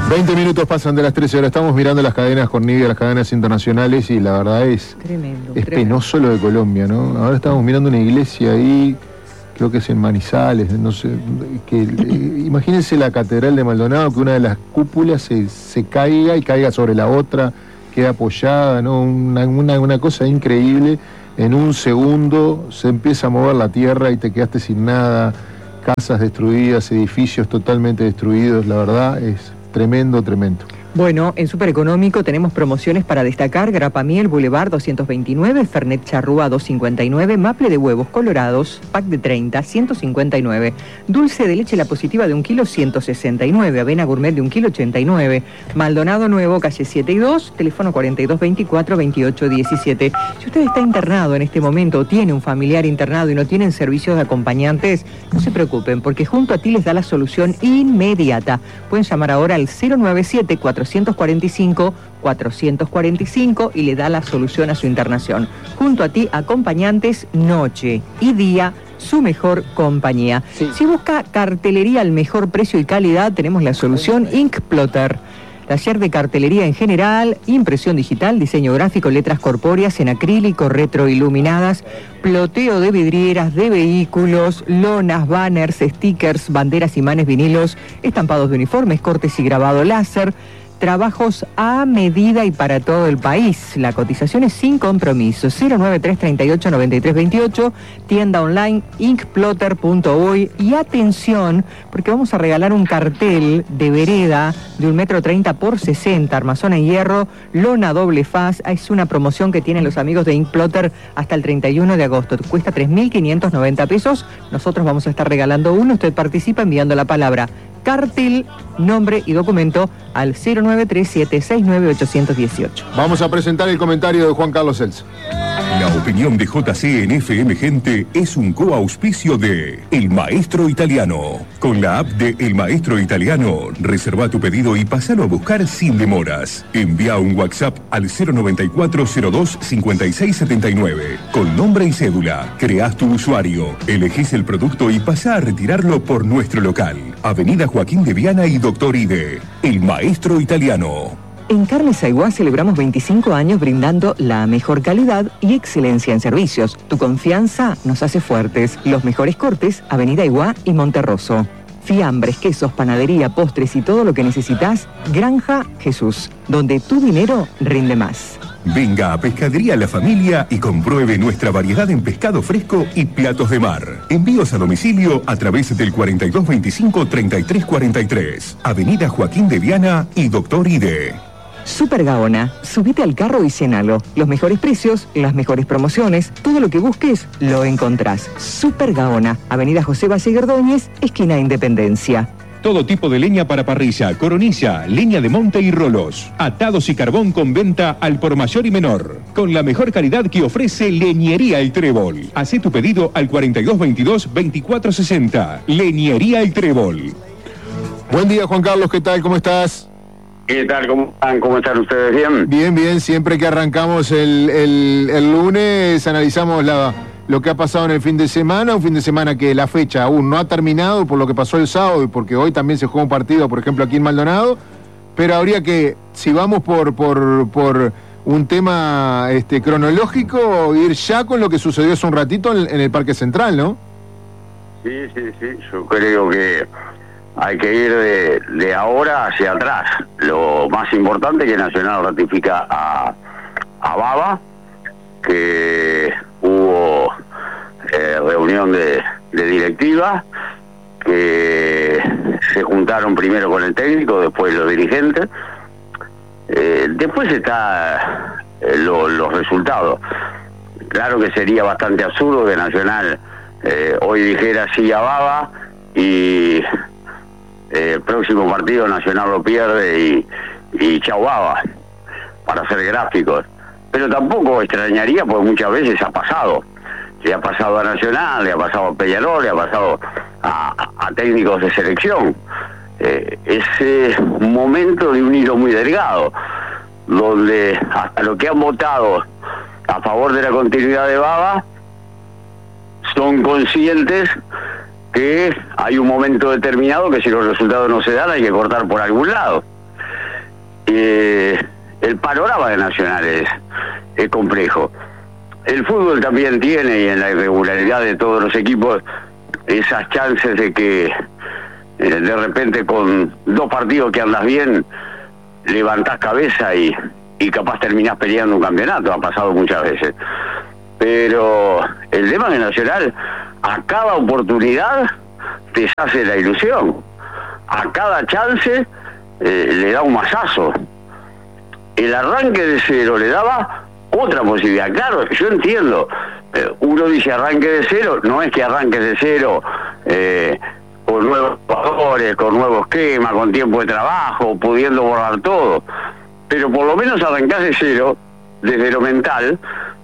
20 minutos pasan de las 13 horas. Estamos mirando las cadenas con Nidia, las cadenas internacionales, y la verdad es penoso lo de Colombia, ¿no? Ahora estamos mirando una iglesia ahí, creo que es en Manizales, no sé, imagínense la catedral de Maldonado, que una de las cúpulas se caiga y caiga sobre la otra, queda apoyada, ¿no? Una cosa increíble. En un segundo se empieza a mover la tierra y te quedaste sin nada, casas destruidas, edificios totalmente destruidos. La verdad es tremendo. Bueno, en Supereconómico tenemos promociones para destacar: Grapamiel Boulevard 229, Fernet Charrúa 259, Maple de huevos colorados, pack de 30, 159, dulce de leche La Positiva de 1 kilo, 169, avena gourmet de 1 kilo, 89, Maldonado Nuevo, calle 7 y 2, teléfono 4224-2817. Si usted está internado en este momento o tiene un familiar internado y no tienen servicios de acompañantes, no se preocupen, porque junto a ti les da la solución inmediata. Pueden llamar ahora al 097-445-445 y le da la solución a su internación. Junto a ti, acompañantes noche y día, su mejor compañía. Sí. Si busca cartelería al mejor precio y calidad, tenemos la solución Inkplotter. Taller de cartelería en general, impresión digital, diseño gráfico, letras corpóreas en acrílico, retroiluminadas, ploteo de vidrieras, de vehículos, lonas, banners, stickers, banderas, imanes, vinilos, estampados de uniformes, cortes y grabado láser, trabajos a medida y para todo el país. La cotización es sin compromiso. 09338-9328, tienda online inkplotter.uy. Y atención, porque vamos a regalar un cartel de vereda de 1,30 m por 60, armazón en hierro, lona doble faz. Es una promoción que tienen los amigos de Inkplotter hasta el 31 de agosto. Cuesta 3.590 pesos. Nosotros vamos a estar regalando uno. Usted participa enviando la palabra cartel, nombre y documento al 0937-69818. Vamos a presentar el comentario de Juan Carlos Celso. La opinión de JC en FM Gente es un coauspicio de El Maestro Italiano. Con la app de El Maestro Italiano, reserva tu pedido y pasalo a buscar sin demoras. Envía un WhatsApp al 094-02-5679. Con nombre y cédula, creás tu usuario, elegís el producto y pasá a retirarlo por nuestro local. Avenida Joaquín de Viana y Doctor Ide. El Maestro Italiano. En Carnes Aiguá celebramos 25 años brindando la mejor calidad y excelencia en servicios. Tu confianza nos hace fuertes. Los mejores cortes, Avenida Aiguá y Monterroso. Fiambres, quesos, panadería, postres y todo lo que necesitas, Granja Jesús, donde tu dinero rinde más. Venga a Pescadería La Familia y compruebe nuestra variedad en pescado fresco y platos de mar. Envíos a domicilio a través del 4225-3343. Avenida Joaquín de Viana y Doctor Ide. Super Gaona, subite al carro y llénalo. Los mejores precios, las mejores promociones, todo lo que busques, lo encontrás. Super Gaona, Avenida José Valle Gerdóñez, esquina Independencia. Todo tipo de leña para parrilla, coronilla, leña de monte y rolos. Atados y carbón con venta al por mayor y menor. Con la mejor calidad que ofrece Leñería El Trébol. Hacé tu pedido al 4222-2460. Leñería El Trébol. Buen día, Juan Carlos, ¿qué tal? ¿Cómo estás? ¿Qué tal? ¿Cómo están ustedes? ¿Bien? Bien. Siempre que arrancamos el lunes analizamos lo que ha pasado en el fin de semana. Un fin de semana que la fecha aún no ha terminado por lo que pasó el sábado y porque hoy también se juega un partido, por ejemplo, aquí en Maldonado. Pero habría que, si vamos por un tema cronológico, ir ya con lo que sucedió hace un ratito en el Parque Central, ¿no? Sí. Yo creo que hay que ir de ahora hacia atrás. Lo más importante es que Nacional ratifica a Baba, que hubo reunión de directiva, que se juntaron primero con el técnico, después los dirigentes. Después está los resultados. Claro que sería bastante absurdo que Nacional hoy dijera sí a Baba y el próximo partido Nacional lo pierde y chau Baba, para hacer gráficos. Pero tampoco extrañaría, porque muchas veces ha pasado. Le ha pasado a Nacional, le ha pasado a Peñarol, le ha pasado a técnicos de selección. Es un momento de un hilo muy delgado, donde hasta los que han votado a favor de la continuidad de Baba son conscientes que hay un momento determinado que si los resultados no se dan hay que cortar por algún lado. el panorama de Nacional es complejo. El fútbol también tiene, y en la irregularidad de todos los equipos, esas chances de que de repente con 2 partidos que andas bien, levantás cabeza y capaz terminás peleando un campeonato. Ha pasado muchas veces. Pero el tema de Nacional, a cada oportunidad te hace la ilusión. A cada chance le da un mazazo. El arranque de cero le daba otra posibilidad. Claro, yo entiendo. Uno dice arranque de cero, no es que arranques de cero con nuevos jugadores, con nuevo esquema, con tiempo de trabajo, pudiendo borrar todo. Pero por lo menos arrancás de cero, desde lo mental,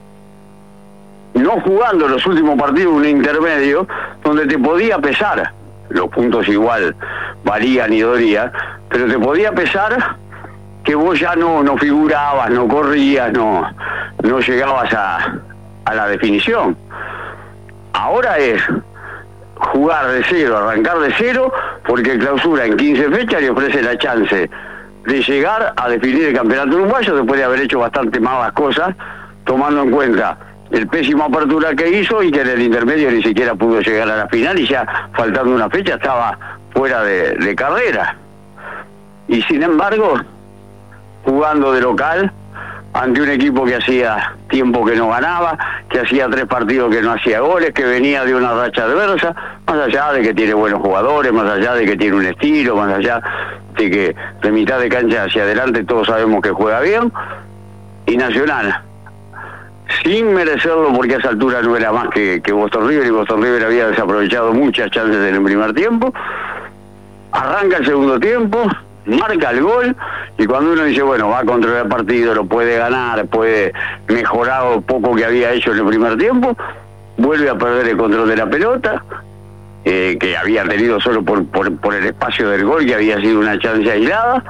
no jugando los últimos partidos un intermedio donde te podía pesar. Los puntos igual valían y dolían, pero te podía pesar que vos ya no figurabas, no corrías, no llegabas a la definición. Ahora es jugar de cero, arrancar de cero, porque Clausura en 15 fechas le ofrece la chance de llegar a definir el campeonato uruguayo después de haber hecho bastante malas cosas, tomando en cuenta el pésimo apertura que hizo y que en el intermedio ni siquiera pudo llegar a la final y ya faltando una fecha estaba fuera de carrera. Y sin embargo, jugando de local ante un equipo que hacía tiempo que no ganaba, que hacía 3 partidos que no hacía goles, que venía de una racha adversa, más allá de que tiene buenos jugadores, más allá de que tiene un estilo, más allá de que de mitad de cancha hacia adelante todos sabemos que juega bien. Y Nacional, sin merecerlo, porque a esa altura no era más que Boston River, y Boston River había desaprovechado muchas chances en el primer tiempo, arranca el segundo tiempo, marca el gol, y cuando uno dice, bueno, va a controlar el partido, lo puede ganar, puede mejorar lo poco que había hecho en el primer tiempo, vuelve a perder el control de la pelota, que había tenido solo por el espacio del gol, que había sido una chance aislada,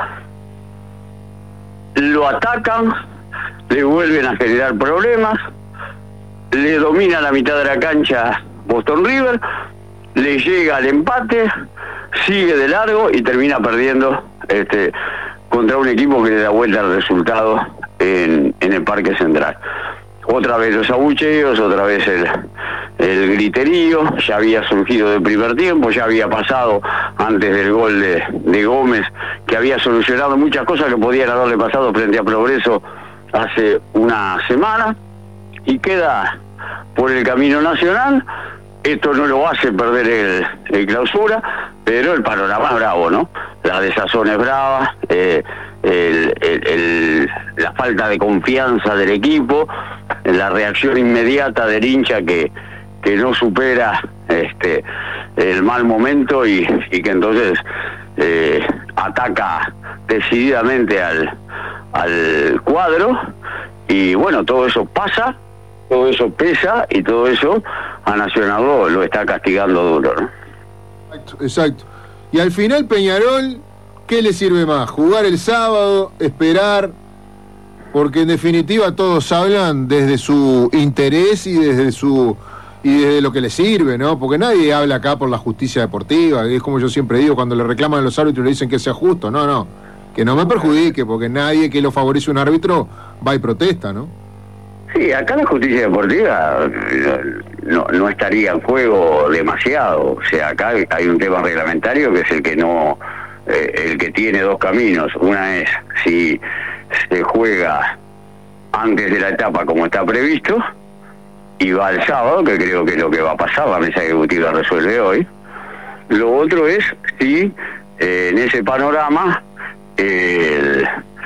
lo atacan, le vuelven a generar problemas, le domina la mitad de la cancha Boston River, le llega al empate, sigue de largo y termina perdiendo contra un equipo que le da vuelta al resultado en el Parque Central. Otra vez los abucheos, otra vez el griterío, ya había surgido del primer tiempo, ya había pasado antes del gol de Gómez, que había solucionado muchas cosas que podían haberle pasado frente a Progreso hace una semana, y queda por el camino Nacional. Esto no lo hace perder el Clausura, pero el panorama es bravo, ¿no? La desazón es brava, la falta de confianza del equipo, la reacción inmediata del hincha que no supera el mal momento y que entonces ataca decididamente al cuadro, y bueno, todo eso pasa, todo eso pesa, y todo eso a Nacional lo está castigando duro, ¿no? Exacto. Y al final Peñarol, ¿qué le sirve más? ¿Jugar el sábado? ¿Esperar? Porque en definitiva todos hablan desde su interés y desde lo que le sirve, ¿no? Porque nadie habla acá por la justicia deportiva, es como yo siempre digo, cuando le reclaman a los árbitros le dicen que sea justo. No, que no me perjudique, porque nadie que lo favorece un árbitro va y protesta, ¿no? Sí, acá la justicia deportiva no estaría en juego demasiado. O sea, acá hay un tema reglamentario que es el que tiene 2 caminos. Una es si se juega antes de la etapa como está previsto y va el sábado, que creo que es lo que va a pasar, la mesa ejecutiva resuelve hoy. Lo otro es si en ese panorama el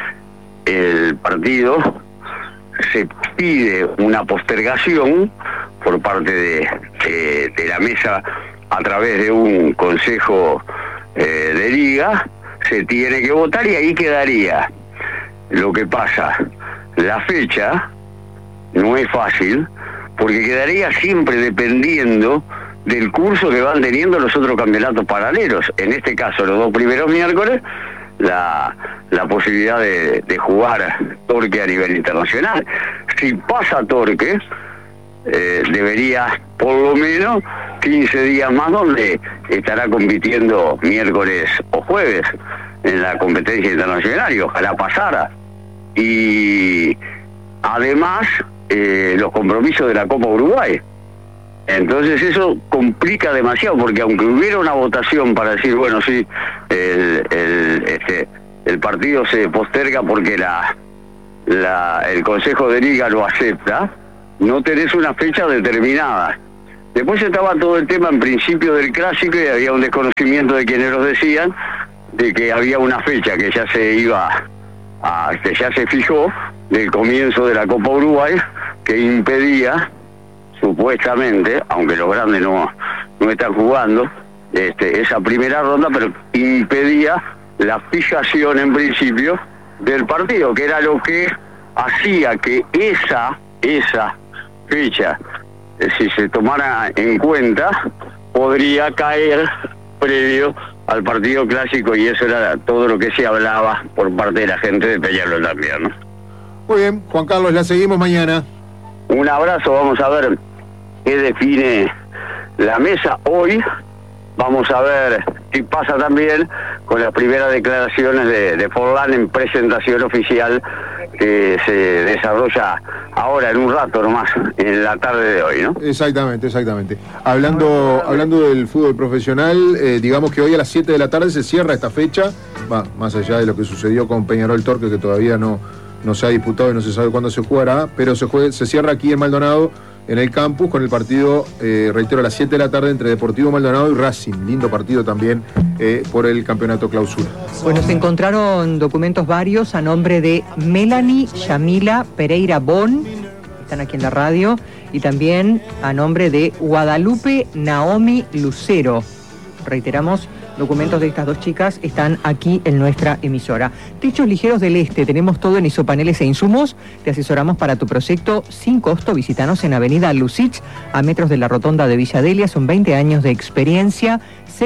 partido se pide una postergación por parte de la mesa a través de un consejo de liga, se tiene que votar y ahí quedaría. Lo que pasa, la fecha no es fácil, porque quedaría siempre dependiendo del curso que van teniendo los otros campeonatos paralelos. En este caso, los 2 primeros miércoles, la posibilidad de jugar Torque a nivel internacional. Si pasa Torque, debería por lo menos 15 días más donde estará compitiendo miércoles o jueves. en la competencia internacional y ojalá pasara. Y además los compromisos de la Copa Uruguay. Entonces eso complica demasiado, porque aunque hubiera una votación para decir, bueno, sí, el partido se posterga porque el Consejo de Liga lo acepta, no tenés una fecha determinada. Después estaba todo el tema en principio del clásico y había un desconocimiento de quienes los decían, de que había una fecha que ya que ya se fijó del comienzo de la Copa Uruguay, que impedía, supuestamente, aunque los grandes no están jugando, esa primera ronda, pero impedía la fijación en principio del partido, que era lo que hacía que esa fecha, si se tomara en cuenta, podría caer previo al partido clásico, y eso era todo lo que se hablaba por parte de la gente de Peñarol también, ¿no? Muy bien, Juan Carlos, la seguimos mañana. Un abrazo, vamos a ver qué define la mesa hoy. Vamos a ver qué pasa también con las primeras declaraciones de Forlán en presentación oficial que se desarrolla ahora en un rato nomás, en la tarde de hoy, ¿no? Exactamente. Hablando del fútbol profesional, digamos que hoy a las 7 de la tarde se cierra esta fecha, más allá de lo que sucedió con Peñarol Torque, que todavía no se ha disputado y no se sabe cuándo se jugará, pero se cierra aquí en Maldonado, en el campus, con el partido, reitero, a las 7 de la tarde entre Deportivo Maldonado y Racing. Lindo partido también por el campeonato clausura. Bueno, se encontraron documentos varios a nombre de Melanie Yamila Pereira Bon, están aquí en la radio, y también a nombre de Guadalupe Naomi Lucero. Reiteramos, documentos de estas dos chicas están aquí en nuestra emisora. Techos Ligeros del Este, tenemos todo en isopaneles e insumos. Te asesoramos para tu proyecto sin costo. Visítanos en Avenida Lucich, a metros de la rotonda de Villa Delia. Son 20 años de experiencia.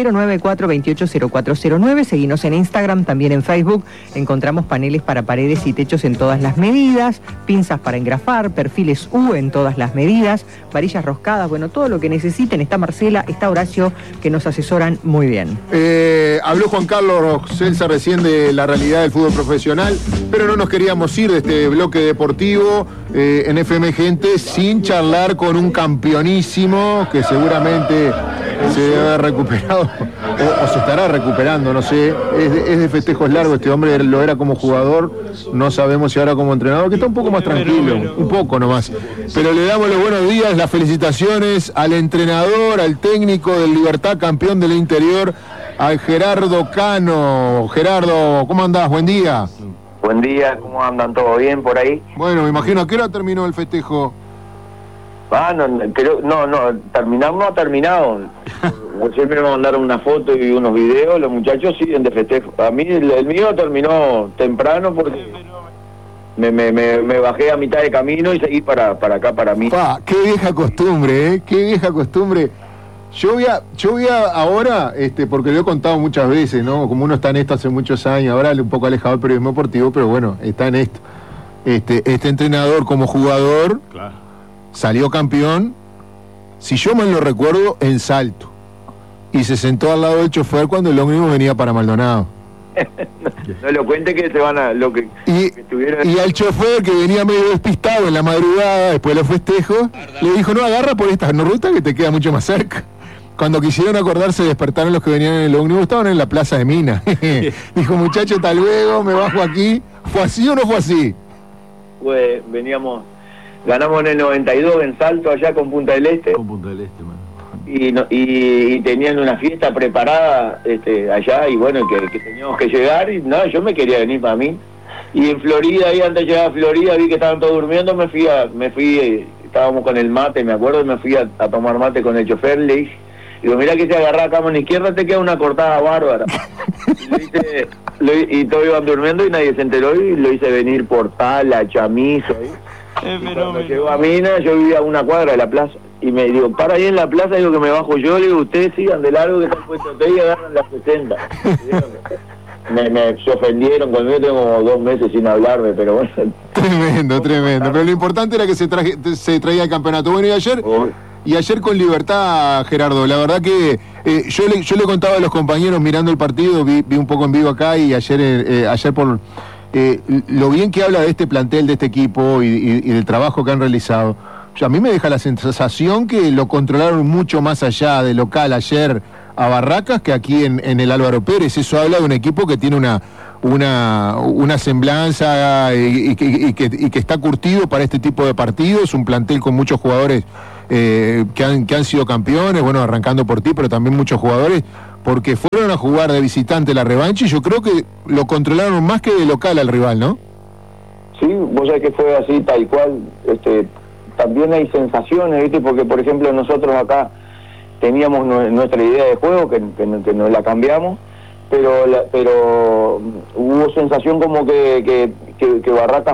094-280409. Seguinos en Instagram, también en Facebook. Encontramos paneles para paredes y techos en todas las medidas, pinzas para engrafar, perfiles U en todas las medidas, varillas roscadas, bueno, todo lo que necesiten. Está Marcela, está Horacio, que nos asesoran muy bien. Habló Juan Carlos Celsa recién de la realidad del fútbol profesional, pero no nos queríamos ir de este bloque deportivo en FM Gente sin charlar con un campeonísimo que seguramente se debe haber recuperado o se estará recuperando, no sé. Es de festejos largos este hombre, lo era como jugador, no sabemos si ahora como entrenador, que está un poco más tranquilo, un poco nomás. Pero le damos los buenos días, las felicitaciones al entrenador, al técnico del Libertad, campeón del interior, a Gerardo Cano. Gerardo, ¿cómo andás? Buen día. Buen día, ¿cómo andan? ¿Todo bien por ahí? Bueno, me imagino, ¿a qué hora terminó el festejo? Terminar no ha terminado. Recién me mandaron una foto y unos videos, los muchachos siguen de festejo. A mí el mío terminó temprano porque me bajé a mitad de camino y seguí para acá, para mí. Qué vieja costumbre, qué vieja costumbre. Yo voy a ahora, porque lo he contado muchas veces, ¿no? Como uno está en esto hace muchos años, ahora un poco alejado del periodismo deportivo, pero bueno, está en esto. Este entrenador como jugador, claro, salió campeón, si yo mal lo recuerdo, en Salto. Y se sentó al lado del chofer cuando el ómnibus venía para Maldonado. No lo cuente que se van a... Y al chofer, que venía medio despistado en la madrugada, después de los festejos, le dijo, no, agarra por esta ruta que te queda mucho más cerca. Cuando quisieron acordarse, despertaron los que venían en el ómnibus, estaban en la plaza de Mina. Dijo, muchacho, hasta luego, me bajo aquí. ¿Fue así o no fue así? Pues ganamos en el 92 en Salto, allá con Punta del Este. Con Punta del Este, man. Y tenían una fiesta preparada allá, y bueno, que teníamos que llegar, y no, yo me quería venir para mí. Y en Florida, ahí antes de llegar a Florida, vi que estaban todos durmiendo, me fui, estábamos con el mate, me acuerdo, me fui a tomar mate con el chofer, le dije, digo, mirá que se agarrá acá a mano izquierda, te queda una cortada bárbara. Y todos iban durmiendo y nadie se enteró, y lo hice venir por Tala, Chamizo, y cuando llegó a Mina, yo vivía a una cuadra de la plaza, y me digo, para ahí en la plaza, digo que me bajo yo, le digo, ustedes sigan de largo que están puestos ustedes y agarran las 60. Se ofendieron, conmigo tengo como 2 meses sin hablarme, pero bueno. Tremendo. Pero lo importante era que se traía el campeonato. Bueno, y ayer con Libertad, Gerardo, la verdad que Yo le contaba a los compañeros mirando el partido, vi un poco en vivo acá y ayer por lo bien que habla de este plantel, de este equipo y del trabajo que han realizado. A mí me deja la sensación que lo controlaron mucho más allá de local ayer a Barracas que aquí en el Álvaro Pérez. Eso habla de un equipo que tiene una semblanza y que está curtido para este tipo de partidos, un plantel con muchos jugadores que han sido campeones, bueno, arrancando por ti, pero también muchos jugadores, porque fueron a jugar de visitante la revancha y yo creo que lo controlaron más que de local al rival, ¿no? Sí, vos sabés que fue así, tal cual. También hay sensaciones, ¿viste? Porque, por ejemplo, nosotros acá teníamos nuestra idea de juego, que no la cambiamos, pero hubo sensación como que Barracas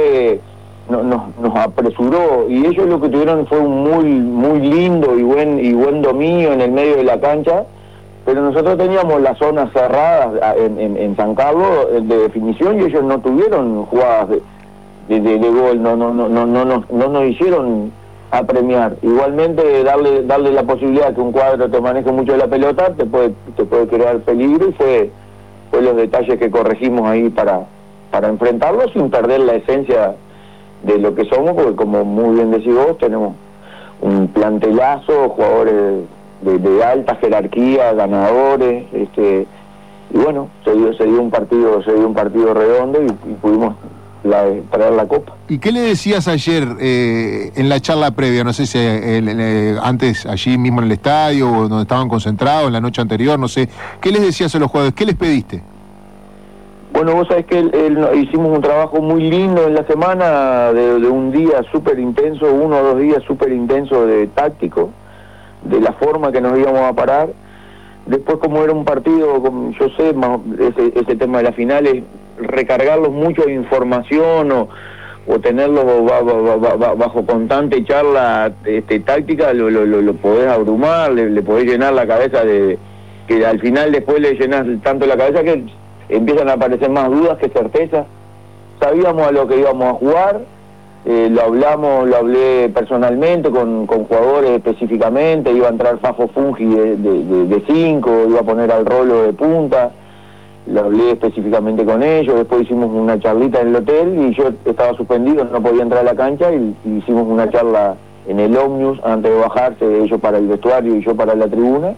nos apresuró, y ellos lo que tuvieron fue un muy lindo y buen dominio en el medio de la cancha, pero nosotros teníamos las zonas cerradas en San Carlos de definición, y ellos no tuvieron jugadas de gol, no nos hicieron apremiar. Igualmente darle la posibilidad que un cuadro te maneje mucho la pelota te puede crear peligro, y fue los detalles que corregimos ahí para enfrentarlo sin perder la esencia de lo que somos, porque como muy bien decís vos, tenemos un plantelazo, jugadores de alta jerarquía, ganadores, y bueno, se dio un partido redondo y pudimos traer la copa. ¿Y qué le decías ayer en la charla previa? No sé si antes allí mismo en el estadio o donde estaban concentrados, en la noche anterior, no sé. ¿Qué les decías a los jugadores? ¿Qué les pediste? Bueno, vos sabés que hicimos un trabajo muy lindo en la semana de un día súper intenso, 1 o 2 días súper intensos de táctico, de la forma que nos íbamos a parar. Después, como era un partido, yo sé, ese tema de las finales, recargarlos mucho de información o tenerlos bajo constante charla táctica, lo podés abrumar, le podés llenar la cabeza que al final después le llenás tanto la cabeza que empiezan a aparecer más dudas que certezas. Sabíamos a lo que íbamos a jugar, lo hablé personalmente con jugadores específicamente, iba a entrar Fafo Fungi de 5, iba a poner al Rolo de punta, lo hablé específicamente con ellos. Después hicimos una charlita en el hotel y yo estaba suspendido, no podía entrar a la cancha, y hicimos una charla en el ómnibus antes de bajarse, ellos para el vestuario y yo para la tribuna,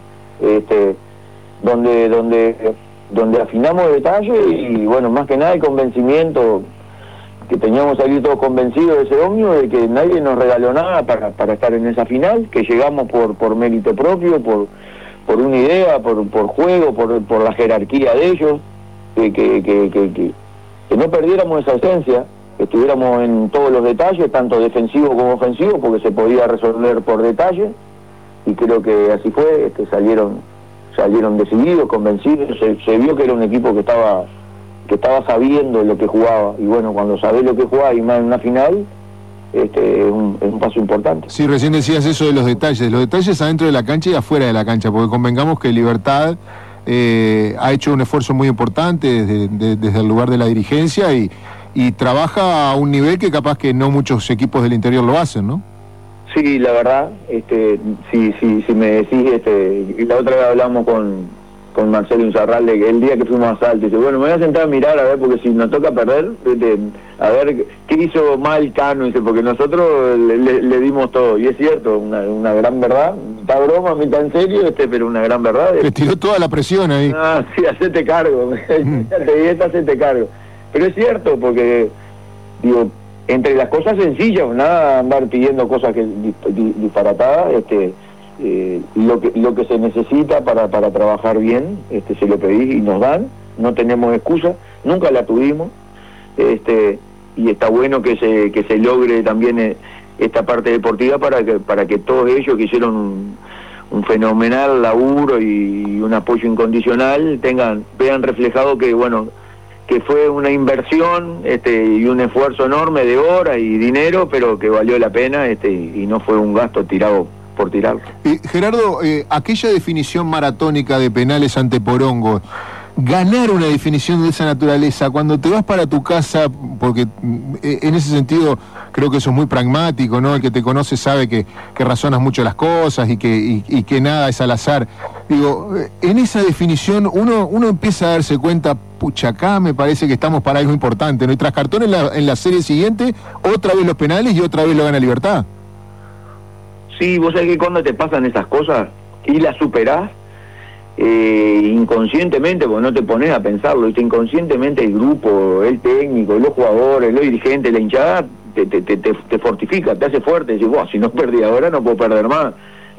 donde afinamos detalles y bueno, más que nada el convencimiento, que teníamos que salir todos convencidos de ese ómnibus, de que nadie nos regaló nada para estar en esa final, que llegamos por mérito propio, por una idea, por juego, por la jerarquía de ellos, que no perdiéramos esa esencia, que estuviéramos en todos los detalles, tanto defensivos como ofensivos, porque se podía resolver por detalle, y creo que así fue, salieron decididos, convencidos. Se vio que era un equipo que estaba sabiendo lo que jugaba, y bueno, cuando sabés lo que jugaba y más en una final, es un paso importante. Sí, recién decías eso de los detalles adentro de la cancha y afuera de la cancha, porque convengamos que Libertad ha hecho un esfuerzo muy importante desde el lugar de la dirigencia y trabaja a un nivel que capaz que no muchos equipos del interior lo hacen, ¿no? Sí, la verdad, si me decís, y la otra vez hablamos con Marcelo Inzarralde, que el día que fuimos a Salto, dice, bueno, me voy a sentar a mirar, a ver, porque si nos toca perder, a ver qué hizo mal Cano, dice, porque nosotros le dimos todo, y es cierto, una gran verdad, mitad broma, mitad en serio, pero una gran verdad. Le tiró toda la presión ahí. Ah, sí, hacete cargo, hacete cargo. Pero es cierto, porque, digo, entre las cosas sencillas, nada andar pidiendo cosas disparatadas, lo que se necesita para trabajar bien, se lo pedí y nos dan, no tenemos excusa, nunca la tuvimos, y está bueno que se logre también esta parte deportiva para que todos ellos que hicieron un fenomenal laburo y un apoyo incondicional vean reflejado que bueno, que fue una inversión y un esfuerzo enorme de horas y dinero, pero que valió la pena y no fue un gasto tirado por tirarlo. Gerardo, aquella definición maratónica de penales ante Porongo, ganar una definición de esa naturaleza, cuando te vas para tu casa, porque en ese sentido creo que eso es muy pragmático, ¿no? El que te conoce sabe que razonas mucho las cosas y que nada es al azar. Digo, en esa definición uno empieza a darse cuenta, pucha, acá me parece que estamos para algo importante, ¿no? Y tras cartón en la serie siguiente, otra vez los penales y otra vez lo gana Libertad. Sí, vos sabés que cuando te pasan esas cosas y las superás, inconscientemente, porque no te pones a pensarlo, inconscientemente el grupo, el técnico, los jugadores, los dirigentes, la hinchada, te fortifica, te hace fuerte, decís, wow, si no perdí ahora no puedo perder más.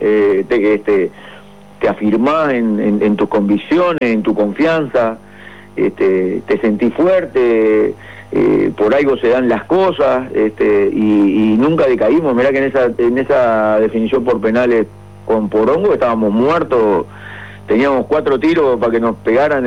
Te afirmás en tus convicciones, en tu confianza, te sentís fuerte, por algo se dan las cosas, y nunca decaímos. Mirá que en esa definición por penales con Porongo estábamos muertos, teníamos 4 tiros para que nos pegaran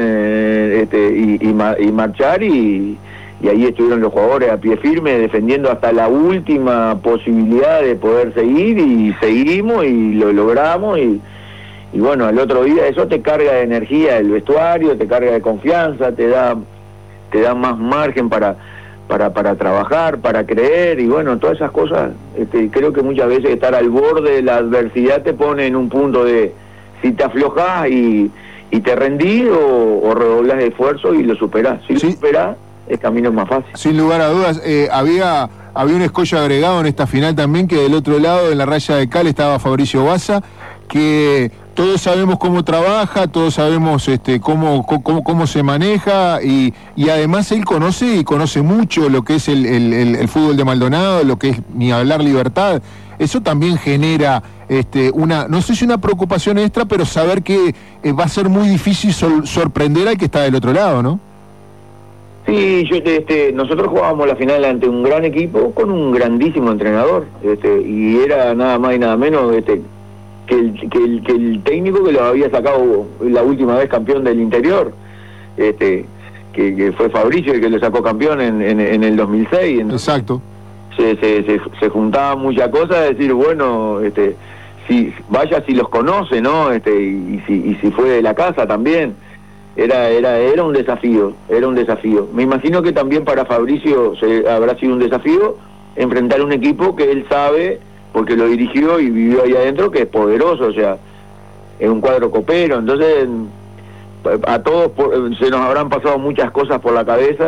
y marchar, y ahí estuvieron los jugadores a pie firme defendiendo hasta la última posibilidad de poder seguir, y seguimos y lo logramos, y bueno, al otro día eso te carga de energía el vestuario, te carga de confianza, te da más margen para trabajar, para creer, y bueno, todas esas cosas. Creo que muchas veces estar al borde de la adversidad te pone en un punto de si te aflojás y te rendís, o redoblás de esfuerzo y lo superás. Si sí. Lo superás, el camino es más fácil. Sin lugar a dudas, había un escollo agregado en esta final también, que del otro lado, en la raya de cal, estaba Fabricio Baza, que todos sabemos cómo trabaja, todos sabemos cómo se maneja, y además él conoce mucho lo que es el fútbol de Maldonado, lo que es ni hablar Libertad. Eso también genera no sé si una preocupación extra, pero saber que va a ser muy difícil sorprender al que está del otro lado, ¿no? Sí, nosotros jugábamos la final ante un gran equipo con un grandísimo entrenador, y era nada más y nada menos que el técnico que lo había sacado la última vez campeón del interior, que fue Fabricio el que lo sacó campeón en el 2006. Exacto. Se juntaban muchas cosas, decir, bueno, si los conoce, ¿no? Y si fue de la casa también. Era un desafío. Me imagino que también para Fabricio habrá sido un desafío enfrentar un equipo que él sabe, porque lo dirigió y vivió ahí adentro, que es poderoso, o sea, es un cuadro copero. Entonces a todos se nos habrán pasado muchas cosas por la cabeza,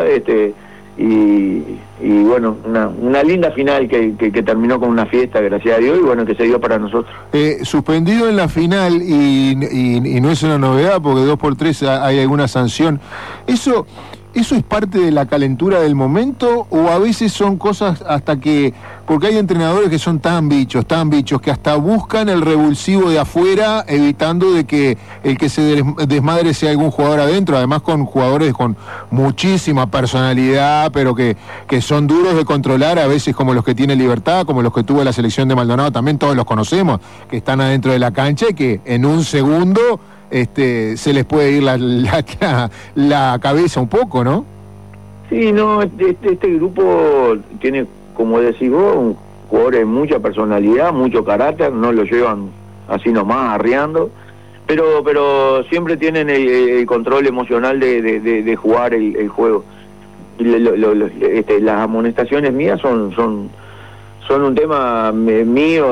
y bueno, una linda final que terminó con una fiesta, gracias a Dios, y bueno, que se dio para nosotros. Suspendido en la final, y no es una novedad, porque 2x3 hay alguna sanción. ¿Eso es parte de la calentura del momento, o a veces son cosas porque hay entrenadores que son tan bichos, que hasta buscan el revulsivo de afuera, evitando de que el que se desmadre sea algún jugador adentro, además con jugadores con muchísima personalidad, pero que son duros de controlar, a veces como los que tiene Libertad, como los que tuvo la selección de Maldonado, también todos los conocemos, que están adentro de la cancha y que en un segundo se les puede ir la cabeza un poco, ¿no? Sí, no, este grupo tiene, como decís vos, jugadores de mucha personalidad, mucho carácter, no lo llevan así nomás arriando, pero siempre tienen el control emocional de jugar el juego. Las amonestaciones mías son un tema mío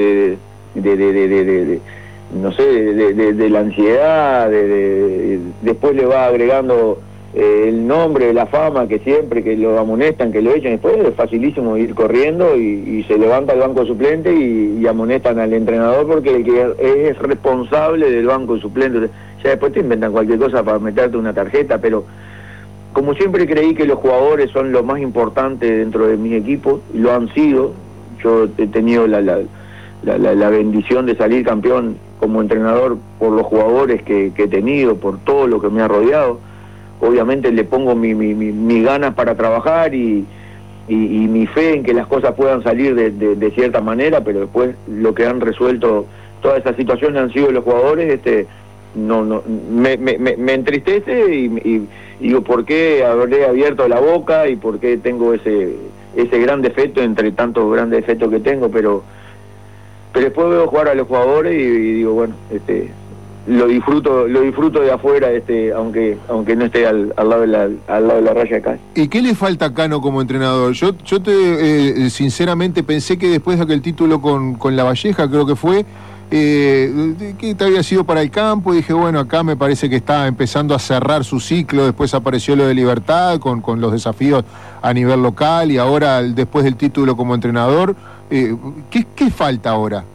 no sé, de la ansiedad, después le va agregando el nombre, la fama, que siempre que lo amonestan, que lo echan, después es facilísimo ir corriendo y se levanta el banco suplente y amonestan al entrenador, porque el que es responsable del banco suplente. Ya después te inventan cualquier cosa para meterte una tarjeta, pero como siempre creí que los jugadores son lo más importante dentro de mis equipos, y lo han sido. Yo he tenido la bendición de salir campeón como entrenador por los jugadores que he tenido, por todo lo que me ha rodeado. Obviamente le pongo mi ganas para trabajar y mi fe en que las cosas puedan salir de cierta manera, pero después lo que han resuelto todas esas situaciones han sido los jugadores. Me entristece y digo, ¿por qué habré abierto la boca y por qué tengo ese gran defecto entre tantos grandes defectos que tengo? Pero después veo jugar a los jugadores y digo, bueno, lo disfruto de afuera, aunque no esté al lado de la raya acá. ¿Y qué le falta a Cano como entrenador? Yo sinceramente pensé que después de aquel título con La Valleja, creo que fue, que te había sido para el campo, y dije, bueno, acá me parece que está empezando a cerrar su ciclo. Después apareció lo de Libertad con los desafíos a nivel local, y ahora después del título como entrenador, ¿qué falta ahora?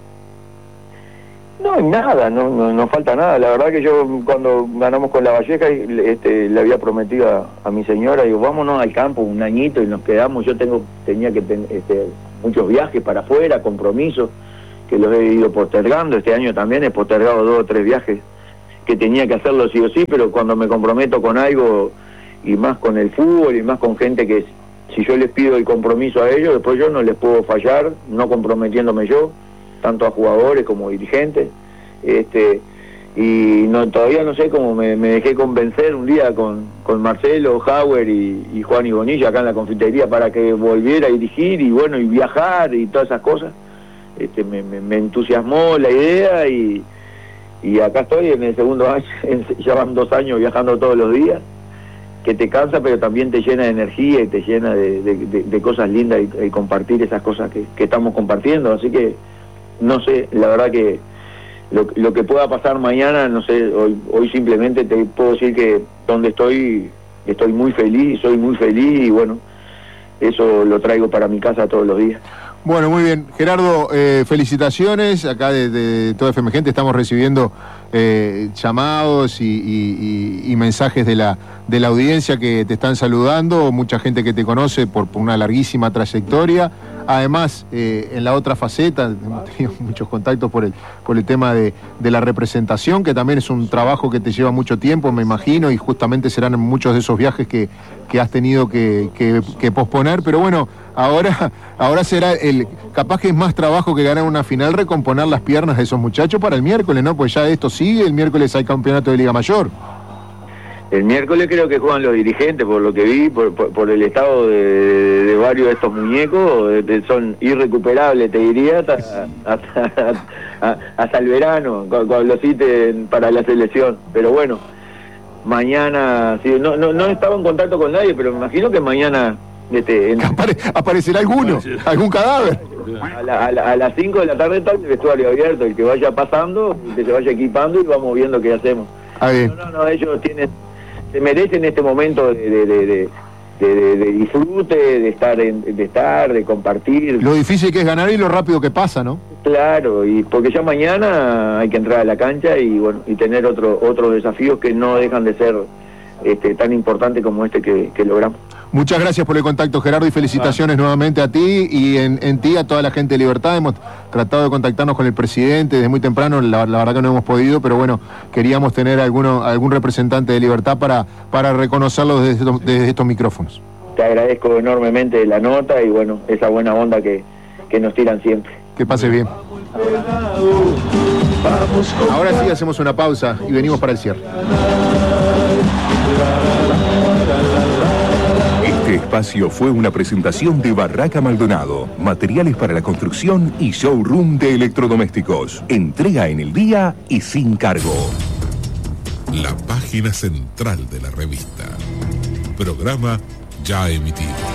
No, nada, no falta nada. La verdad que yo cuando ganamos con La Valleja le había prometido a mi señora, digo, vámonos al campo un añito y nos quedamos. Yo tenía que muchos viajes para afuera, compromisos que los he ido postergando. Este año también he postergado 2 o 3 viajes que tenía que hacerlo sí o sí, pero cuando me comprometo con algo, y más con el fútbol y más con gente que si yo les pido el compromiso a ellos, después yo no les puedo fallar, no comprometiéndome yo, tanto a jugadores como dirigentes, y todavía no sé cómo me dejé convencer un día con Marcelo, Hauer y Juan y Bonilla acá en la confitería para que volviera a dirigir y bueno, y viajar y todas esas cosas. Me entusiasmó la idea y acá estoy en el segundo año, ya van 2 años viajando todos los días, que te cansa pero también te llena de energía y te llena de cosas lindas y compartir esas cosas que estamos compartiendo, así que no sé, la verdad que lo que pueda pasar mañana, no sé, hoy simplemente te puedo decir que donde estoy muy feliz, soy muy feliz y bueno, eso lo traigo para mi casa todos los días. Bueno, muy bien. Gerardo, felicitaciones. Acá de toda FM Gente estamos recibiendo llamados y mensajes de la audiencia que te están saludando, mucha gente que te conoce por una larguísima trayectoria. Además, en la otra faceta, hemos tenido muchos contactos por el tema de la representación, que también es un trabajo que te lleva mucho tiempo, me imagino, y justamente serán muchos de esos viajes que has tenido que posponer, pero bueno, ahora será capaz que es más trabajo que ganar una final, recomponer las piernas de esos muchachos para el miércoles, ¿no? Pues ya esto sigue, el miércoles hay campeonato de Liga Mayor. El miércoles creo que juegan los dirigentes, por lo que vi, por el estado de varios de estos muñecos, son irrecuperables, te diría, hasta el verano, cuando los citen para la selección. Pero bueno, mañana, sí, no estaba en contacto con nadie, pero me imagino que mañana... aparecerá algún cadáver. A las 5 de la tarde está el vestuario abierto, el que vaya pasando, que se vaya equipando y vamos viendo qué hacemos. No, ellos se merecen este momento de disfrute, de compartir. Lo difícil que es ganar y lo rápido que pasa, ¿no? Claro, y porque ya mañana hay que entrar a la cancha y bueno, y tener otros desafíos que no dejan de ser tan importantes como que logramos. Muchas gracias por el contacto, Gerardo, y felicitaciones nuevamente a ti y en ti, a toda la gente de Libertad. Hemos tratado de contactarnos con el presidente desde muy temprano, la verdad que no hemos podido, pero bueno, queríamos tener algún representante de Libertad para reconocerlo desde estos micrófonos. Te agradezco enormemente la nota y bueno, esa buena onda que nos tiran siempre. Que pases bien. Ahora sí hacemos una pausa y venimos para el cierre. Este espacio fue una presentación de Barraca Maldonado, materiales para la construcción y showroom de electrodomésticos. Entrega en el día y sin cargo. La página central de la revista. Programa ya emitido.